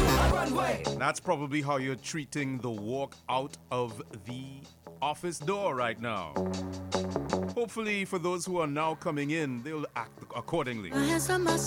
That's probably how you're treating the walk out of the office door right now. Hopefully, for those who are now coming in, they'll act accordingly.